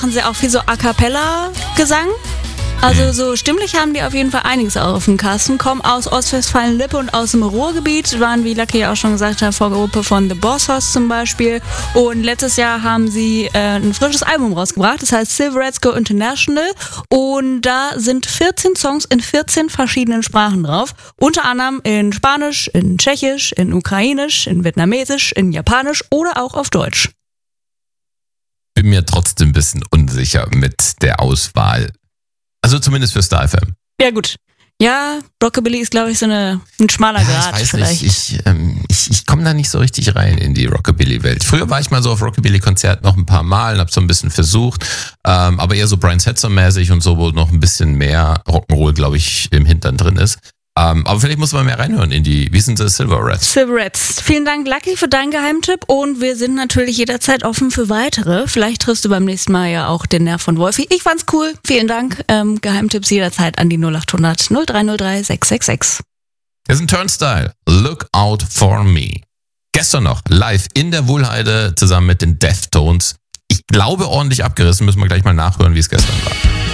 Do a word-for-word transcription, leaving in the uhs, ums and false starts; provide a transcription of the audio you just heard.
machen sie auch viel so A-Cappella-Gesang. Also so stimmlich haben die auf jeden Fall einiges auf dem Kasten, kommen aus Ostwestfalen-Lippe und aus dem Ruhrgebiet, waren, wie Lucky auch schon gesagt hat, Vorgruppe von The Boss Hoss zum Beispiel. Und letztes Jahr haben sie äh, ein frisches Album rausgebracht, das heißt Silverettes Go International. Und da sind vierzehn Songs in vierzehn verschiedenen Sprachen drauf. Unter anderem in Spanisch, in Tschechisch, in Ukrainisch, in Vietnamesisch, in Japanisch oder auch auf Deutsch. Bin mir trotzdem ein bisschen unsicher mit der Auswahl. Also zumindest für Star F M. Ja gut. Ja, Rockabilly ist, glaube ich, so eine, ein schmaler Ja, Grad ich weiß vielleicht. nicht, ich, ähm, ich, ich komme da nicht so richtig rein in die Rockabilly-Welt. Früher war ich mal so auf Rockabilly-Konzerten noch ein paar Mal und habe so ein bisschen versucht, ähm, aber eher so Brian Setzer-mäßig und so, wo noch ein bisschen mehr Rock'n'Roll, glaube ich, im Hintern drin ist. Ähm, aber vielleicht muss man mehr reinhören in die, wie sind sie, Silverettes? Silverettes. Vielen Dank, Lucky, für deinen Geheimtipp und wir sind natürlich jederzeit offen für weitere. Vielleicht triffst du beim nächsten Mal ja auch den Nerv von Wolfi. Ich fand's cool. Vielen Dank. Ähm, Geheimtipps jederzeit an die null acht hundert null drei null drei sechs sechs sechs. Das ist ein Turnstile. Look out for me. Gestern noch live in der Wuhlheide zusammen mit den Deftones. Ich glaube ordentlich abgerissen. Müssen wir gleich mal nachhören, wie es gestern war.